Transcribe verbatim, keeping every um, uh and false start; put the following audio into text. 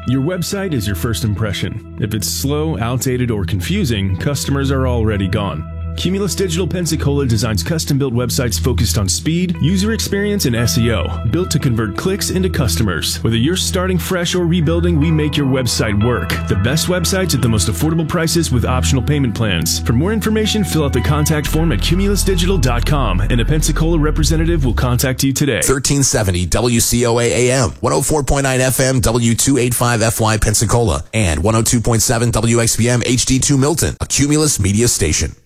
Your website is your first impression. If it's slow, outdated, or confusing, customers are already gone. Cumulus Digital Pensacola designs custom-built websites focused on speed, user experience, and S E O, built to convert clicks into customers. Whether you're starting fresh or rebuilding, we make your website work. The best websites at the most affordable prices with optional payment plans. For more information, fill out the contact form at cumulus digital dot com, and a Pensacola representative will contact you today. thirteen seventy W C O A A M, one oh four point nine F M, W two eighty-five F Y Pensacola, and one oh two point seven W X P M H D two Milton, a Cumulus media station.